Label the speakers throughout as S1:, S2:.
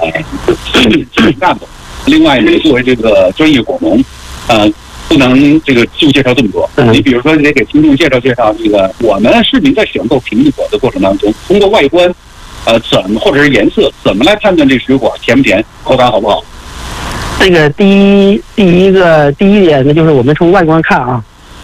S1: 干部。另外呢，作为这个专业果农，不能这个就介绍这么多。你比如说，你得给听众介绍这个我们市民在选购平底果的过程当中，通过外观，或者是颜色，怎么来判断这水果甜不甜，口感好不好？
S2: 这个第一点呢，就是我们从外观看啊，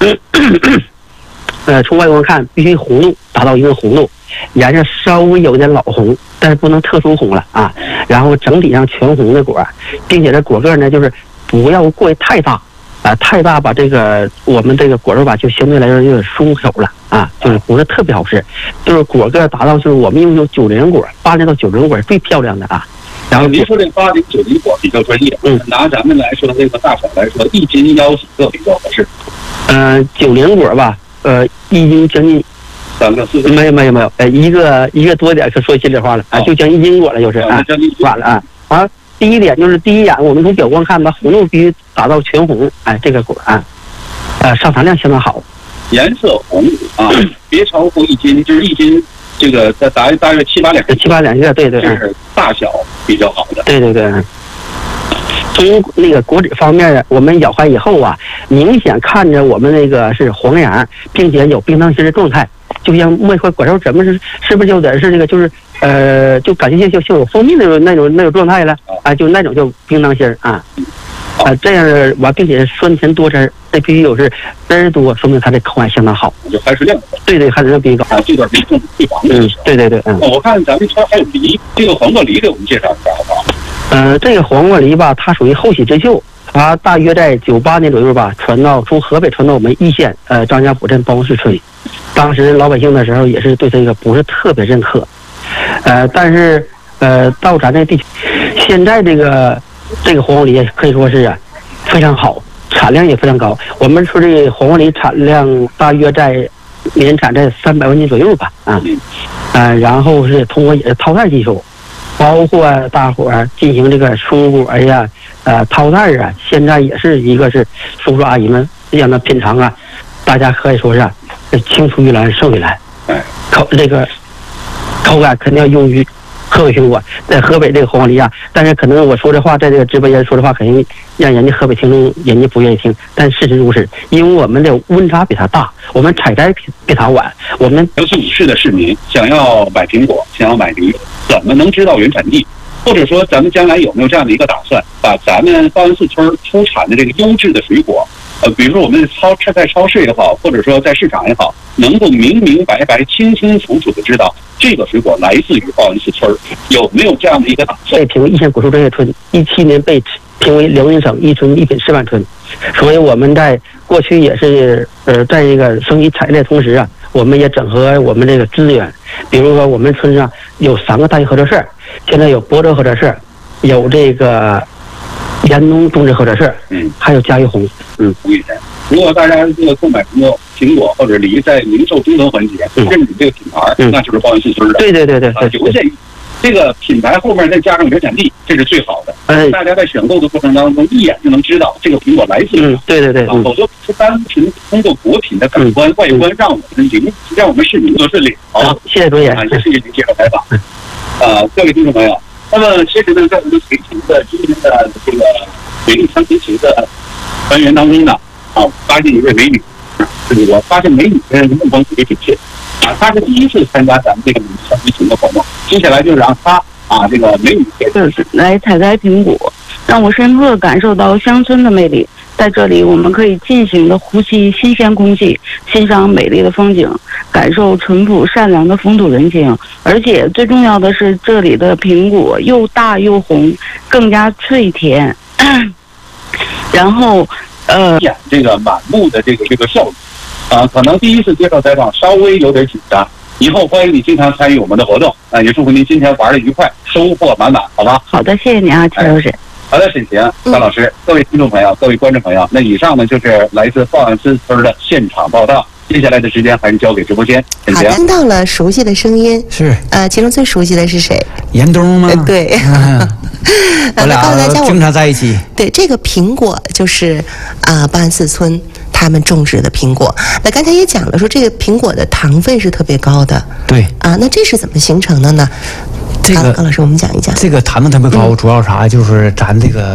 S2: 从外观看必须红怒，达到一个红怒，颜色稍微有点老红，但是不能特殊红了啊。然后整体上全红的果，并且这果个呢，就是不要过于太大。太大把这个我们这个果肉吧，就相对来说有点松手了啊，就是不是特别好吃。就是果个达到，就是我们用90果，80到90果是最漂亮的啊。然后
S1: 您说这80、90果比较专业，拿咱们来说这个大小来说，1斤要几个比较合适
S2: ？90果吧，1斤将近
S1: 3个4个。
S2: 没有，一个多点，可说心里话了啊，就将1斤果了，就是啊，晚了啊。完，第一点就是第一眼，我们从表观看吧，红度必须达到全红，这个果啊，上糖量相当好，
S1: 颜色红啊，别超过1斤，就是1斤，这个大约7、8两
S2: ，7、8两个，对，
S1: 这是大小比较好的，
S2: 对。从那个果脂方面，我们咬开以后啊，明显看着我们那个是黄瓤，并且有冰糖心的状态，就像摸一块果肉，怎么是不是有点是这个就是就感觉像有蜂蜜那种状态了啊，就那种叫冰糖心啊。这样完，并且酸甜多汁，这必须有是汁儿多，说明它的口感相当好，
S1: 就含水量。
S2: 对，含水量比较高。
S1: 这段是种最黄的。
S2: 对。
S1: 我看咱们这还有梨，这个黄瓜梨给我们介绍一下好不好？
S2: 这个黄瓜梨吧，它属于后起之秀，它大约在98年左右吧，从河北传到我们易县张家堡镇包王市村。当时老百姓的时候也是对这个不是特别认可，但是到咱这地区，现在这个黄瓜梨可以说是非常好，产量也非常高。我们说这黄瓜梨产量大约在年产在300万斤左右吧然后是通过也是淘汰技术，包括大伙儿进行这个蔬果呀淘汰现在也是一个是叔叔阿姨们让他品尝大家可以说是青出于蓝胜于蓝，口感肯定要优于河北苹果，在河北这个黄瓜梨但是可能我说这话在这个直播间说的话，肯定让人家河北听众人家不愿意听，但事实如是，因为我们的温差比它大，我们采摘比它晚，我们
S1: 尤其5市的市民想要买苹果，想要买梨，怎么能知道原产地？或者说咱们将来有没有这样的一个打算，把咱们报恩寺村出产的这个优质的水果，比如说我们在超市也好，或者说在市场也好，能够明明白白、清清楚楚的知道这个水果来自于报恩寺村，有没有这样的一个打算？
S2: 被评为易县果蔬专业村，17年被评为辽宁省一村一品示范村，所以我们在过去也是在这个生意采摘的同时我们也整合我们这个资源，比如说我们村上有3个大型合作社，现在有亳州合作社，有这个延东种植合作社，还有嘉裕红，
S1: 如果大家这个购买苹果或者梨在零售中层环节认准这个品牌，那就是报恩寺村的。
S2: 对。
S1: 有个建议，这个品牌后面再加上原产地，这是最好的。大家在选购的过程当中，一眼就能知道这个苹果来自于哪。
S2: 对。
S1: 否则是单凭通过果品的感官外观，让我们市民做顺利。好，
S2: 谢谢主演，
S1: 也谢谢您接受采访。各位听众朋友，那么其实呢，在我们随行的今天的这个美丽长随行的团员当中呢，发现一位美女，我发现美女的目光特别准确，她是第一次参加咱们这个美丽长随行的活动，接下来就让她这个美女
S3: 来采摘苹果，让我深刻感受到乡村的魅力。在这里，我们可以尽情的呼吸新鲜空气，欣赏美丽的风景，感受淳朴善良的风土人情。而且最重要的是，这里的苹果又大又红，更加脆甜。然后，
S1: 这个满目的这个笑容，可能第一次接受采访稍微有点紧张。以后欢迎你经常参与我们的活动，也祝福您今天玩得愉快，收获满满，好吧？
S3: 好的，谢谢你陈老师。
S1: 好的，沈晴、张老师，各位听众朋友，各位观众朋友，那以上呢就是来自报恩寺村的现场报道。接下来的时间还是交给直播间。
S4: 好，听到了熟悉的声音，
S5: 是
S4: 其中最熟悉的是谁？
S5: 严冬吗？
S4: 对，
S5: 我俩经常在一起。
S4: 对，这个苹果就是报恩寺村他们种植的苹果。那刚才也讲了，说这个苹果的糖分是特别高的。
S5: 对
S4: 啊，那这是怎么形成的呢？
S5: 这个
S4: 高老师，我们讲一讲。
S5: 这个糖分特别高，主要啥？就是咱这个